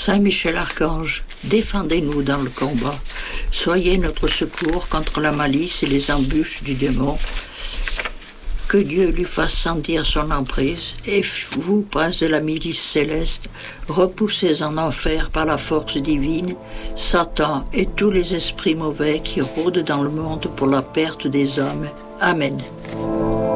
Saint Michel Archange, défendez-nous dans le combat. Soyez notre secours contre la malice et les embûches du démon. Que Dieu lui fasse sentir son emprise, et vous, princes de la milice céleste, repoussez en enfer par la force divine Satan et tous les esprits mauvais qui rôdent dans le monde pour la perte des hommes. Amen.